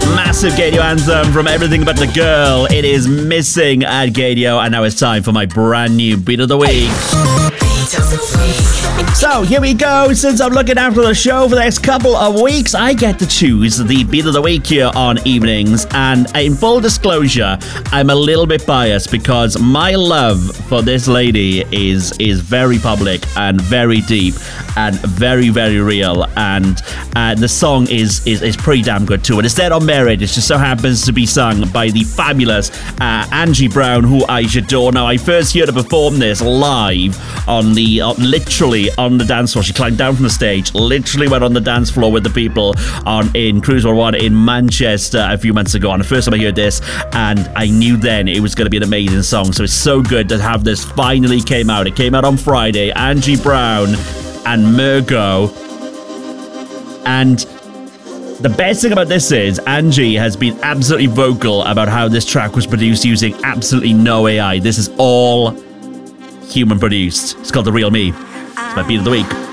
Massive Gadio anthem from Everything But the Girl. It is missing at Gadio, and now it's time for my brand new Beat of the Week. So here we go. Since I'm looking after the show for the next couple of weeks, I get to choose the Beat of the Week here on evenings. And in full disclosure, I'm a little bit biased because my love for this lady is very public and very deep and very, very real. And the song is pretty damn good too. And it's Dead on Merit. It just so happens to be sung by the fabulous Angie Brown, who I adore. Now, I first heard her perform this live on the literally on the dance floor. She climbed down from the stage, literally went on the dance floor with the people in Cruise World 1 in Manchester a few months ago. And the first time I heard this, and I knew then it was going to be an amazing song. So it's so good to have this finally came out. It came out on Friday. Angie Brown and Murgo. And the best thing about this is Angie has been absolutely vocal about how this track was produced using absolutely no AI. This is all human produced. It's called The Real Me. It's my Beat of the Week.